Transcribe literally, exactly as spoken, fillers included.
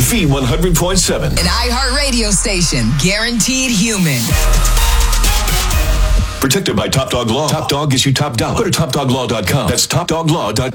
V one hundred point seven. An iHeart radio station, guaranteed human. Protected by Top Dog Law. Top Dog gives you top dollar. Go to top dog law dot com. That's top dog law dot com.